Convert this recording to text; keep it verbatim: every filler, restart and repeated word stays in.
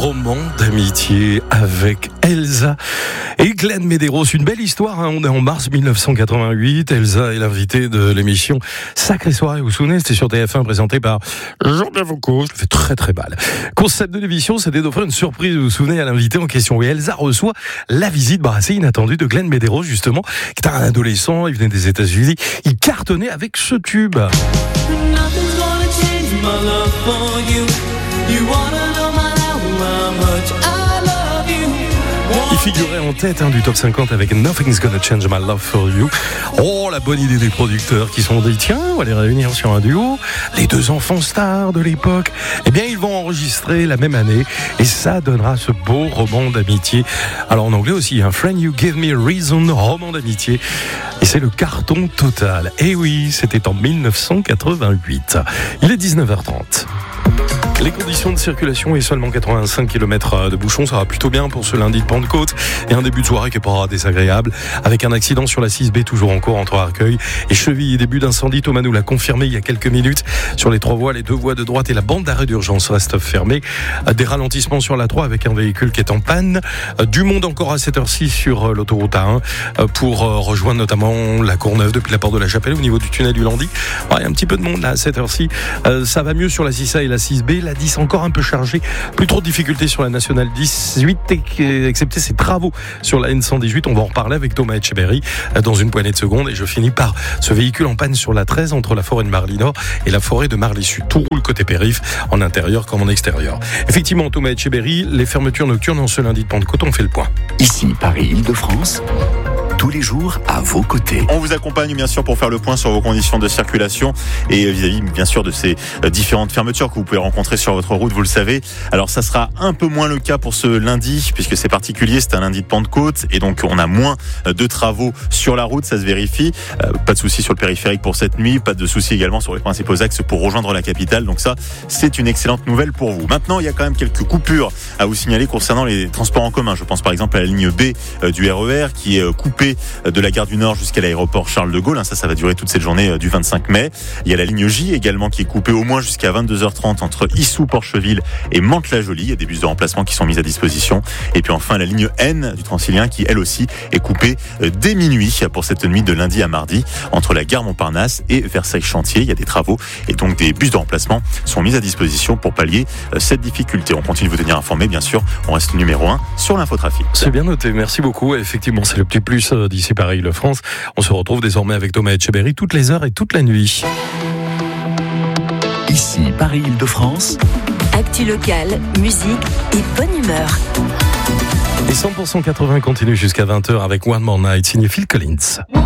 roman d'amitié avec Elsa et Glenn Medeiros. Une belle histoire, hein. On est en mars mille neuf cent quatre-vingt-huit. Elsa est l'invitée de l'émission Sacrée soirée. Vous vous souvenez, c'était sur T F un, présenté par Jean Davoco. Ça fait très très mal. Concept de l'émission, c'était d'offrir une surprise, vous vous souvenez, à l'invité en question. Et Elsa reçoit la visite bah, assez inattendue de Glenn Medeiros, justement, qui était un adolescent. Il venait des États-Unis. Il cartonnait avec ce tube. Il figurait en tête hein, du top cinquante avec Nothing's Gonna Change My Love For You. Oh, la bonne idée des producteurs qui se sont dit tiens, on va les réunir sur un duo. Les deux enfants stars de l'époque, eh bien ils vont enregistrer la même année et ça donnera ce beau roman d'amitié. Alors en anglais aussi, un hein, Friend You Give Me a Reason, roman d'amitié. Et c'est le carton total. Et oui, c'était en mille neuf cent quatre-vingt-huit. Il est dix-neuf heures trente. Les conditions de circulation et seulement quatre-vingt-cinq kilomètres de bouchons, ça va plutôt bien pour ce lundi de Pentecôte et un début de soirée qui n'est pas désagréable avec un accident sur la six B toujours en cours entre Arcueil et Chevilly. Début d'incendie, Thomas nous l'a confirmé il y a quelques minutes sur les trois voies, les deux voies de droite et la bande d'arrêt d'urgence restent fermées. Des ralentissements sur la trois avec un véhicule qui est en panne. Du monde encore à cette heure-ci sur l'autoroute A un pour rejoindre notamment la Courneuve depuis la porte de la Chapelle au niveau du tunnel du Landy. Il y a un petit peu de monde là à cette heure-ci. Ça va mieux sur la six A et la six B. La dix encore un peu chargée, plus trop de difficultés sur la nationale dix-huit, excepté ces travaux sur la N cent dix-huit. On va en reparler avec Thomas Etcheberry dans une poignée de secondes. Et je finis par ce véhicule en panne sur la treize entre la forêt de Marly-Nord et la forêt de Marly-Sud. Tout roule côté périph, en intérieur comme en extérieur. Effectivement, Thomas Etcheberry, les fermetures nocturnes en ce lundi de Pentecôte, on fait le point. Ici, Paris-Île-de-France. Tous les jours à vos côtés. On vous accompagne bien sûr pour faire le point sur vos conditions de circulation et vis-à-vis bien sûr de ces différentes fermetures que vous pouvez rencontrer sur votre route, vous le savez. Alors ça sera un peu moins le cas pour ce lundi puisque c'est particulier, c'est un lundi de Pentecôte et donc on a moins de travaux sur la route, ça se vérifie. Euh, pas de soucis sur le périphérique pour cette nuit, pas de soucis également sur les principaux axes pour rejoindre la capitale. Donc ça, c'est une excellente nouvelle pour vous. Maintenant, il y a quand même quelques coupures à vous signaler concernant les transports en commun. Je pense par exemple à la ligne B du R E R qui est coupée de la gare du Nord jusqu'à l'aéroport Charles de Gaulle. Ça, ça va durer toute cette journée du vingt-cinq mai. Il y a la ligne J également qui est coupée au moins jusqu'à vingt-deux heures trente entre Issou, Porcheville et Mantes-la-Jolie. Il y a des bus de remplacement qui sont mis à disposition. Et puis enfin, la ligne N du Transilien qui, elle aussi, est coupée dès minuit pour cette nuit de lundi à mardi entre la gare Montparnasse et Versailles-Chantier. Il y a des travaux et donc des bus de remplacement sont mis à disposition pour pallier cette difficulté. On continue de vous tenir informé, bien sûr. On reste numéro un sur l'infotrafic. C'est bien noté. Merci beaucoup. Effectivement, c'est le petit plus d'ici Paris-Île-de-France. On se retrouve désormais avec Thomas Etcheberry toutes les heures et toute la nuit. Ici Paris-Île-de-France. Actu locale, musique et bonne humeur. Et cent pour cent quatre-vingts continue jusqu'à vingt heures avec One More Night signé Phil Collins.